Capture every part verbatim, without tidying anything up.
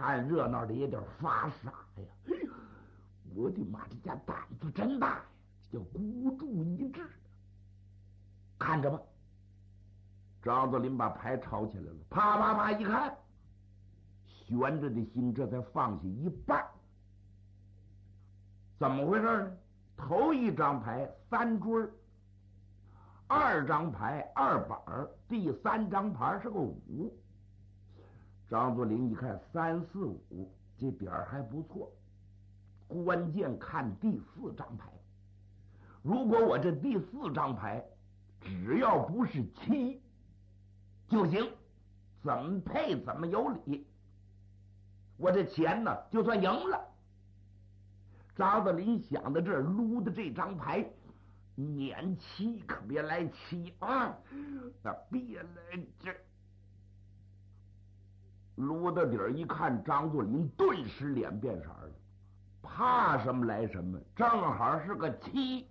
看热闹的也得发傻呀！哎呦，我的妈，这家胆子真大呀！这叫孤注一掷。看着吧，张作霖把牌抄起来了，啪啪啪一看，悬着的心这才放下一半。怎么回事呢？头一张牌三追，二张牌二板，第三张牌是个五。张作霖一看三四五，这点儿还不错，关键看第四张牌。如果我这第四张牌只要不是七就行，怎么配怎么有理，我这钱呢就算赢了。张作霖想到这儿，撸的这张牌，撵七可别来七啊，那别来这。撸到底儿一看，张作霖顿时脸变色了，怕什么来什么，正好是个七。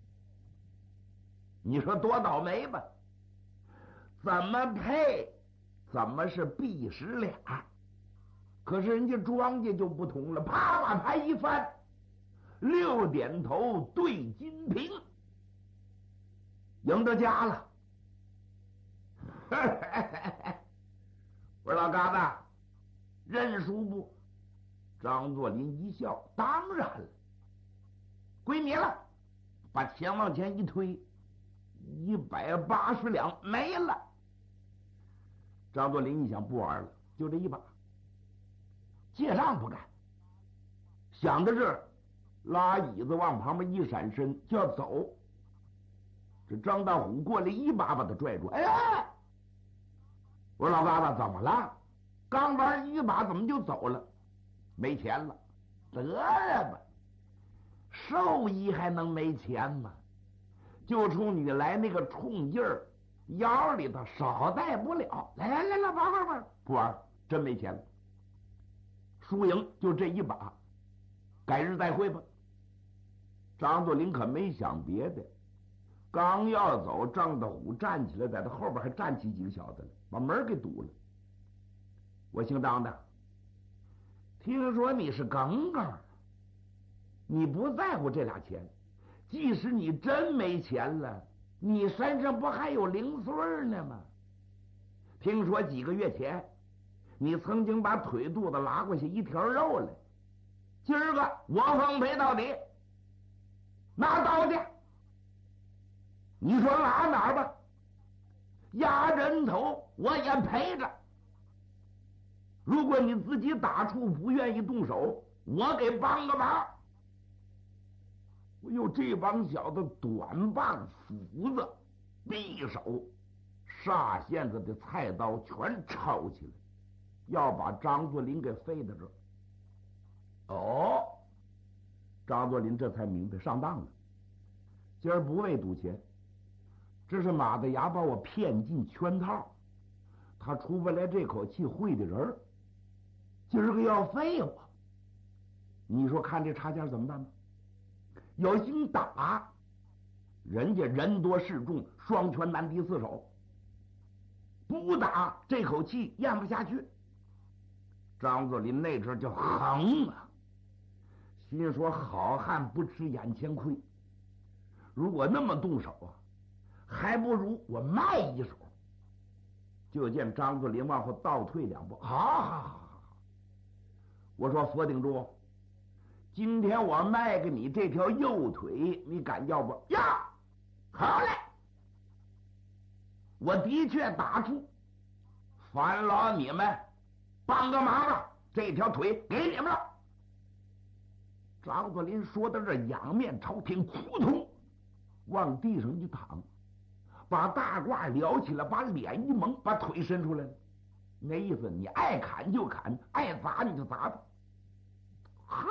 你说多倒霉吧？怎么配怎么是必十俩，可是人家庄家就不同了，啪把牌一翻，六点头对金瓶，赢到家了。我说老嘎子，认输不？张作霖一笑，当然了，归你了。把钱往前一推，一百八十两没了。张作霖一想，不玩了，就这一把，借账不干。想到这儿，拉椅子往旁边一闪身就要走。这张大虎过来一把把他拽住，哎呀！我说老嘎子，怎么了？刚玩一把怎么就走了？没钱了，得了吧，兽医还能没钱吗？就冲你来那个冲劲儿，腰里头少带不了。来来来来，玩玩玩，不玩，真没钱了。输赢就这一把，改日再会吧。张作霖可没想别的，刚要走，张大虎站起来，在他后边还站起几个小子来，把门给堵了。我姓张的，听说你是耿耿，你不在乎这俩钱，即使你真没钱了，你身上不还有零碎呢吗？听说几个月前，你曾经把腿肚子拉过去一条肉来，今儿个我奉陪到底，拿刀去。你说拉哪儿吧？压人头我也陪着。如果你自己打怵不愿意动手，我给帮个忙。我有这帮小子短棒斧子匕首煞线子的菜刀全抄起来，要把张作霖给废在这儿。哦，张作霖这才明白上当了，今儿不为赌钱，这是马大牙把我骗进圈套，他出不来这口气，会的人儿今儿个要废我，你说看这差价怎么办呢？有心打，人家人多势众，双拳难敌四手；不打，这口气咽不下去。张作霖那阵就横啊，心说好汉不吃眼前亏，如果那么动手啊，还不如我卖一手。就见张作霖往后倒退两步，好好好好好，我说佛顶柱，今天我卖给你这条右腿，你敢要不呀？好嘞，我的确打住，烦劳你们帮个忙吧，这条腿给你们了。张作霖说到这，仰面朝天，扑通往地上一躺，把大褂撩起来，把脸一蒙，把腿伸出来了。那意思，你爱砍就砍，爱砸你就砸他。哈！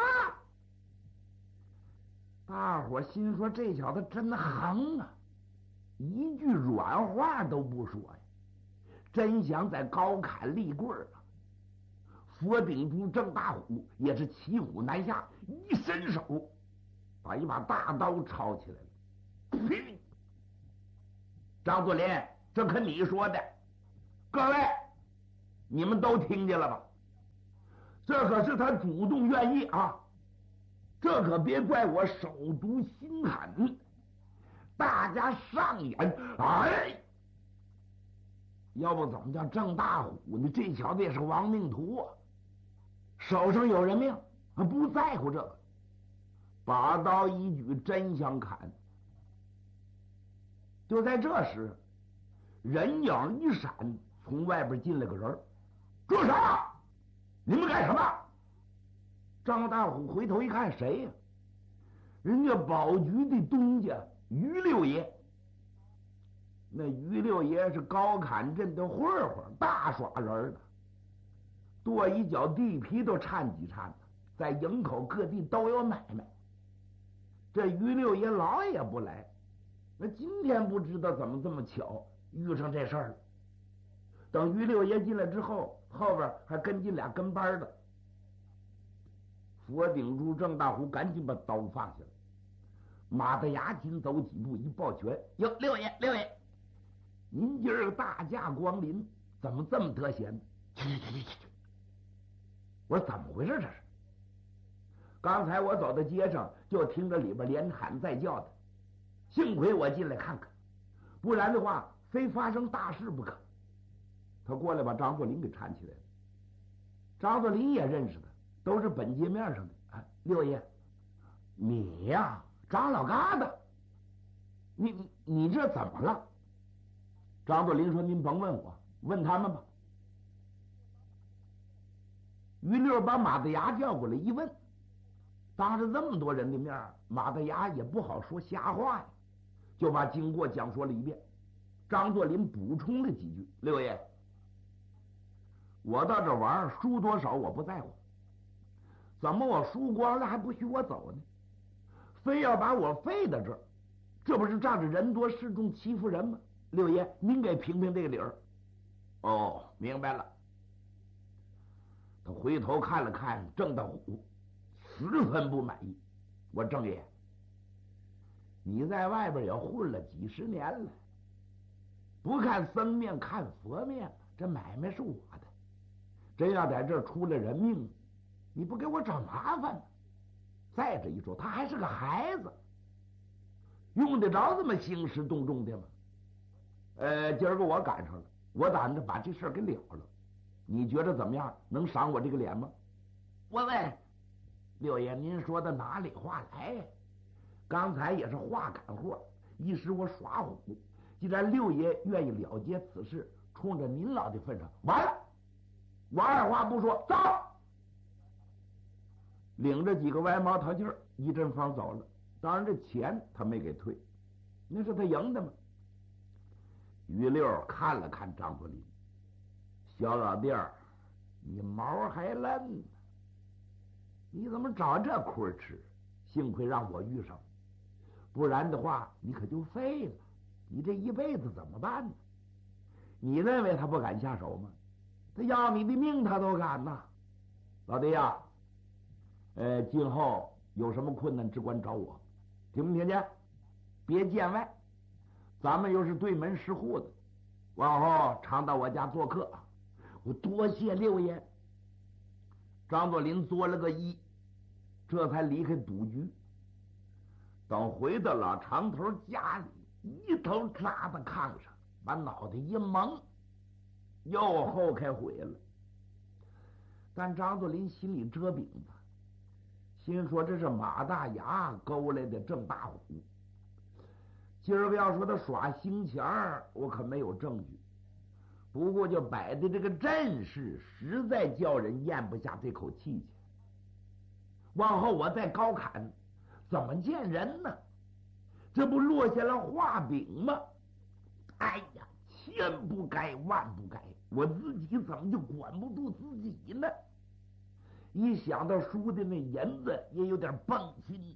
大伙心说这小子真横啊，一句软话都不说呀，真想在高砍立棍儿啊！佛顶珠郑大虎也是骑虎难下，一伸手把一把大刀抄起来了。呸！张作霖，这可你说的，各位你们都听见了吧？ 这可是他主动愿意啊，这可别怪我手毒心狠。大家上演，哎，要不怎么叫郑大虎呢？这小子也是亡命徒啊，手上有人命，不在乎这个，把刀一举，真想砍。就在这时，人影一闪，从外边进来个人，住手！你们干什么？张大虎回头一看，谁呀？人家保局的东家于六爷。那于六爷是高坎镇的混混，大耍人的，跺一脚地皮都颤几颤的，在营口各地都有买卖。这于六爷老也不来，那今天不知道怎么这么巧遇上这事儿了。等于六爷进来之后，后边还跟进俩跟班的。佛顶住郑大虎赶紧把刀放下来，马大牙紧走几步，一抱拳：“哟，六爷，六爷，您今儿个大驾光临，怎么这么得闲？”去去去去去！我说怎么回事？这是？刚才我走到街上，就听着里边连喊带叫的，幸亏我进来看看，不然的话，非发生大事不可。他过来把张作霖给搀起来了。张作霖也认识他，都是本街面上的。啊，六爷，你呀，张老疙瘩，你你你这怎么了？张作霖说：“您甭问我，问他们吧。”于六把马大牙叫过来一问，当着这么多人的面，马大牙也不好说瞎话呀，就把经过讲说了一遍。张作霖补充了几句：“六爷，我到这玩儿输多少我不在乎，怎么我输光了还不许我走呢？非要把我废到这儿，这不是仗着人多势众欺负人吗？六爷，您给评评这个理儿。”哦，明白了。他回头看了看郑大虎，十分不满意。我郑爷，你在外边也混了几十年了，不看僧面看佛面，这买卖是我的，真要在这儿出了人命，你不给我找麻烦吗？再者一说，他还是个孩子，用得着这么兴师动众的吗？呃，今儿个我赶上了，我打算把这事儿给了了，你觉得怎么样？能赏我这个脸吗？喂喂，六爷，您说的哪里话来呀？刚才也是话赶话，一时我耍虎。既然六爷愿意了结此事，冲着您老的份上，完了，我二话不说，走！领着几个歪毛淘气儿，一阵风走了。当然，这钱他没给退，那是他赢的嘛。于六看了看张作霖，小老弟儿，你毛还嫩呢，你怎么找这亏吃？幸亏让我遇上，不然的话，你可就废了。你这一辈子怎么办呢？你认为他不敢下手吗？他要你的命，他都敢呐！老弟呀，呃，今后有什么困难，只管找我，听没听见？别见外，咱们又是对门市户的，往后常到我家做客。我多谢六爷。张作霖作了个揖，这才离开赌局。等回到老长头家里，一头扎在炕上，把脑袋一蒙，又后开悔了。但张作霖心里遮饼子，心说这是马大牙勾来的郑大虎，今儿个要说他耍心钱儿，我可没有证据。不过就摆的这个阵势，实在叫人咽不下这口气去。往后我再高砍，怎么见人呢？这不落下了画饼吗？哎呀，千不该万不该，我自己怎么就管不住自己呢？一想到输的那银子，也有点蹦心。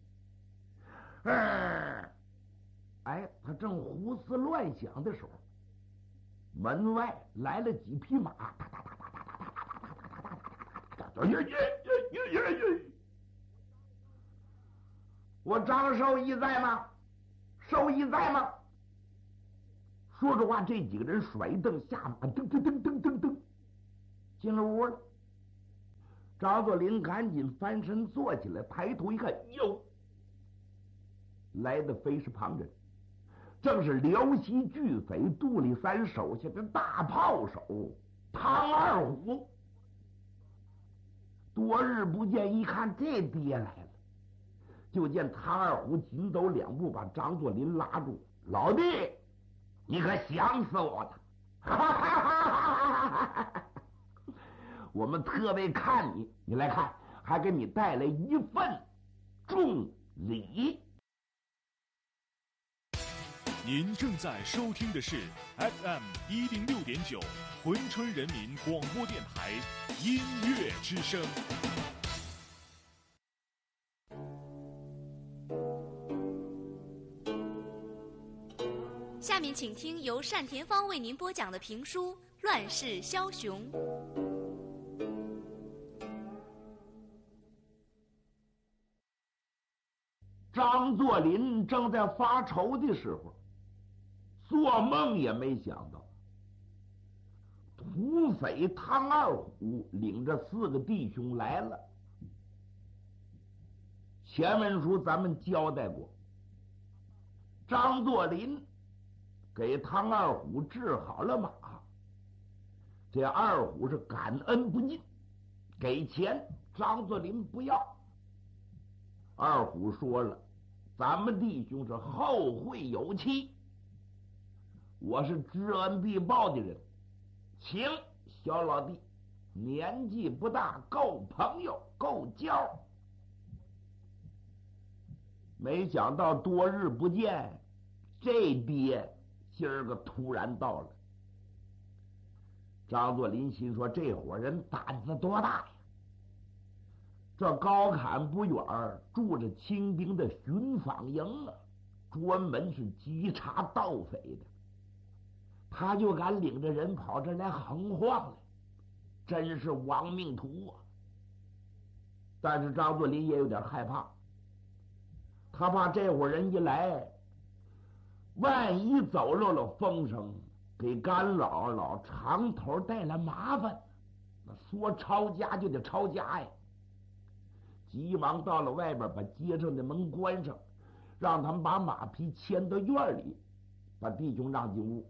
嗯，哎，他正胡思乱想的时候，门外来了几匹马，哒哒哒哒哒哒哒哒哒哒哒哒哒，耶耶耶耶耶！我张寿义在吗？寿义在吗？说着话，这几个人甩蹬下马，噔噔噔噔噔噔，进了屋了。 张作霖赶紧翻身坐起来，抬头一看，哟，来的非是旁人，正是辽西巨匪杜立三手下的大炮手唐二虎。多日不见，一看这爹来了，就见唐二虎紧走两步，把张作霖拉住：“老弟，你可想死我了！哈哈哈哈哈哈！我们特为看你，你来看，还给你带来一份重礼。” 您正在收听的是 F M 一零六点九珲春人民广播电台音乐之声。 下面请听由单田芳为您播讲的评书《乱世枭雄》。 张作霖正在发愁的时候，做梦也没想到，土匪唐二虎领着四个弟兄来了。前文书咱们交代过，张作霖给唐二虎治好了马，这二虎是感恩不尽，给钱张作霖不要。二虎说了，咱们弟兄是后会有期，我是知恩必报的人，请小老弟，年纪不大，够朋友，够交。没想到多日不见，这爹今儿个突然到了。张作霖心说，这伙人胆子多大呀！这高坎不远住着清兵的巡防营啊，专门是稽查盗匪的，他就敢领着人跑这来横晃来，真是亡命徒啊！但是张作霖也有点害怕，他怕这伙人一来，万一走漏了风声，给干姥姥长头带来麻烦，那说抄家就得抄家呀！急忙到了外边，把街上的门关上，让他们把马匹牵到院里，把弟兄让进屋。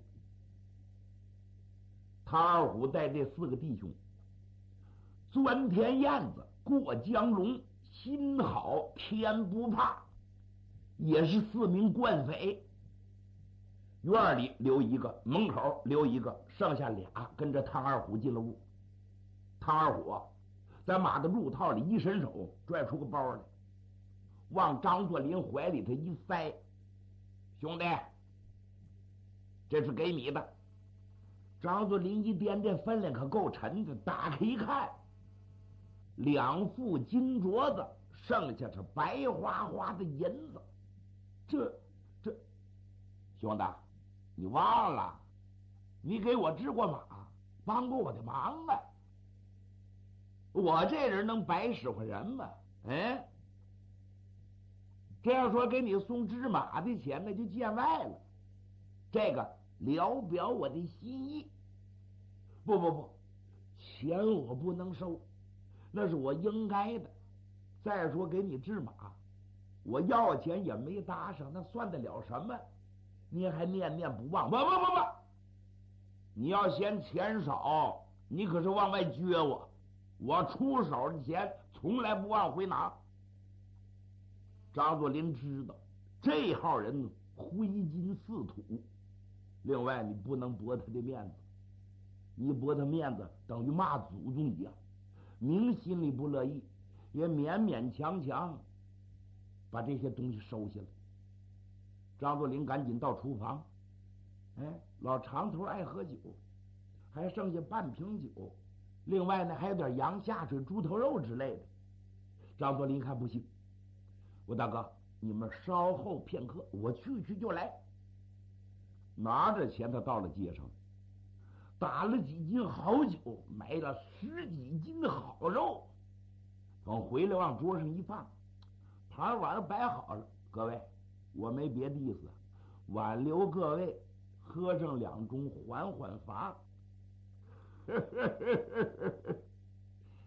唐二虎带这四个弟兄钻田燕子，过江龙，心好天不怕，也是四名惯匪。院里留一个，门口留一个，剩下俩跟着唐二虎进了屋。唐二虎在马的路套里一伸手，拽出个包来，往张作霖怀里头一塞：“兄弟，这是给你的。”张作霖一掂，这分量可够沉的，打开一看，两副金镯子，剩下是白花花的银子。这这，兄弟，你忘了，你给我治过马，帮过我的忙啊！我这人能白使唤人吗？哎，这样说给你送治马的钱，那就见外了。这个聊表我的心意。不不不，钱我不能收，那是我应该的。再说给你治马，我要钱也没搭上，那算得了什么？你还念念不忘？不不不不，你要嫌钱少，你可是往外撅我。我出手的钱从来不往回拿。张作霖知道这号人挥金似土，另外你不能驳他的面子，你驳他面子等于骂祖宗一样，明心里不乐意，也勉勉强强把这些东西收下来。张作霖赶紧到厨房，哎，老长头爱喝酒，还剩下半瓶酒，另外呢还有点羊下水、猪头肉之类的。张作霖看不行，我大哥，你们稍后片刻，我去去就来。拿着钱，他到了街上，打了几斤好酒，买了十几斤的好肉，等回来往桌上一放，盘碗摆好了。各位，我没别的意思，挽留各位喝上两盅缓缓乏。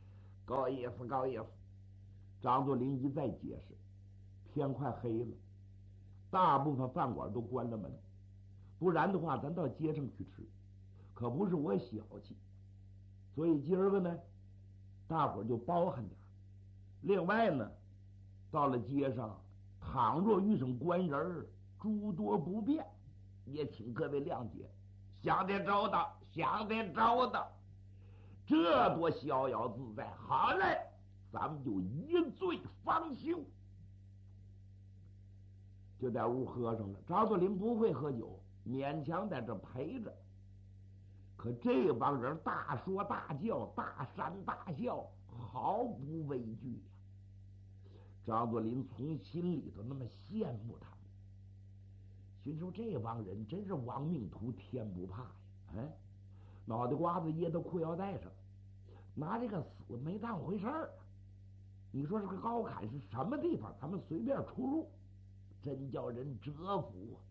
够意思，够意思。张作霖一再解释，天快黑了，大部分饭馆都关了门，不然的话，咱到街上去吃。可不是我小气，所以今儿个呢，大伙儿就包涵点。另外呢，到了街上，倘若遇上官人，诸多不便，也请各位谅解。想得周到，想得周到，这多逍遥自在。好嘞，咱们就一醉方休。就在屋喝上了。张作霖不会喝酒，勉强在这陪着。可这帮人大说大叫，大山大笑，毫不畏惧呀、啊。张作霖从心里头那么羡慕他们，心说这帮人真是亡命徒，天不怕呀！哎，脑袋瓜子掖到裤腰带上，拿这个死没当回事儿。你说这个高坎是什么地方？他们随便出入，真叫人折服啊！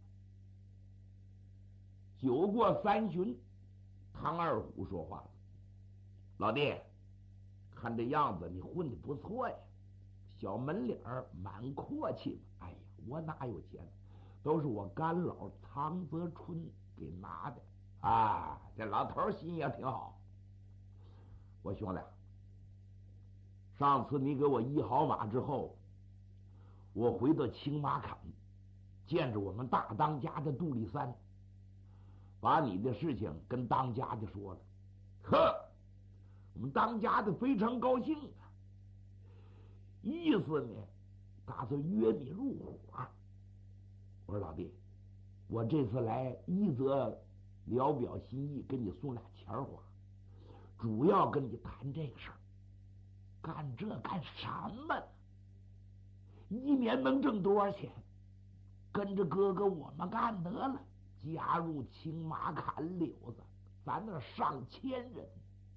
酒过三巡。唐二虎说话了：“老弟，看这样子你混得不错呀，小门脸儿蛮阔气嘛。哎呀，我哪有钱？都是我干老苍泽春给拿的啊！这老头心也挺好。我兄弟，上次你给我医好马之后，我回到青马坎，见着我们大当家的杜立三。”把你的事情跟当家的说了，呵，我们当家的非常高兴啊，意思呢，打算约你入伙。我说老弟，我这次来一则聊表心意，给你送俩钱花，主要跟你谈这个事儿。干这干什么呢？一年能挣多少钱？跟着哥哥我们干得了。加入青马坎柳子，咱那上千人，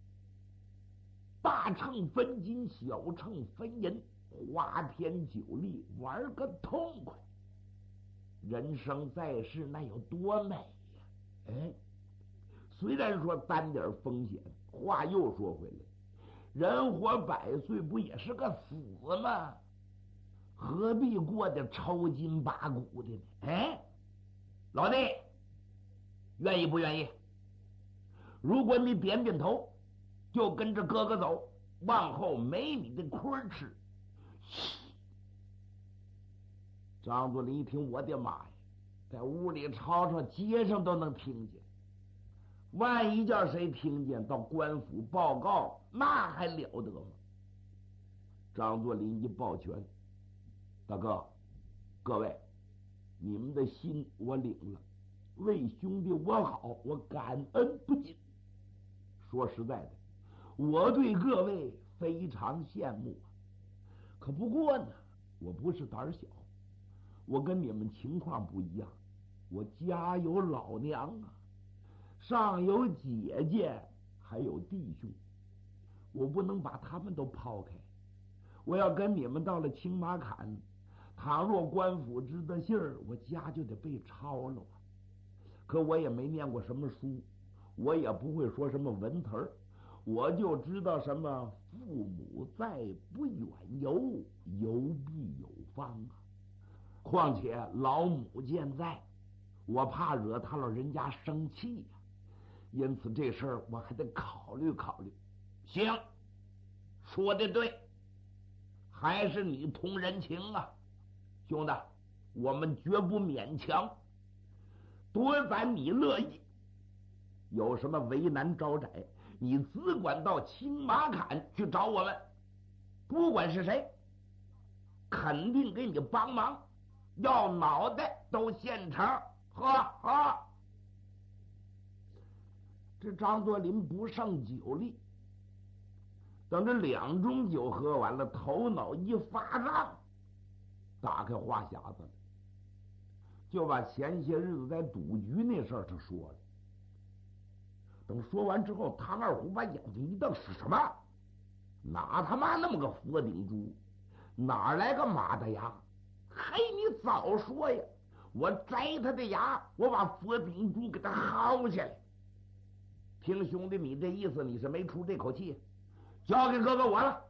大秤分金，小秤分银，花天酒地，玩个痛快。人生在世，那有多美呀！哎，虽然说担点风险，话又说回来，人活百岁不也是个死吗？何必过得抽筋拔骨的呢？哎，老弟。愿意不愿意？如果你点点头，就跟着哥哥走，往后没你的亏吃。张作霖一听，我的妈呀，在屋里吵吵，街上都能听见。万一叫谁听见，到官府报告，那还了得吗？张作霖一抱拳：“大哥，各位，你们的心我领了。为兄弟我好，我感恩不尽。说实在的，我对各位非常羡慕啊。可不过呢，我不是胆小，我跟你们情况不一样。我家有老娘啊，上有姐姐，还有弟兄，我不能把他们都抛开。我要跟你们到了青马坎，倘若官府知道信儿，我家就得被抄了啊。可我也没念过什么书，我也不会说什么文词儿，我就知道什么父母在，不远游，游必有方啊。况且老母健在，我怕惹他老人家生气呀、啊，因此这事儿我还得考虑考虑。行，说的对，还是你通人情啊，兄弟，我们绝不勉强。多咱你乐意，有什么为难招窄，你只管到青马坎去找我们，不管是谁，肯定给你帮忙，要脑袋都现成。喝喝！这张作霖不胜酒力，等这两盅酒喝完了，头脑一发胀，打开话匣子了。就把前些日子在赌局那事儿他说了。等说完之后，唐二虎把眼睛一瞪：“是什么？哪他妈那么个佛顶猪？哪来个马大牙？嘿，你早说呀！我摘他的牙，我把佛顶猪给他薅下来。听兄弟你这意思，你是没出这口气，交给哥哥我了。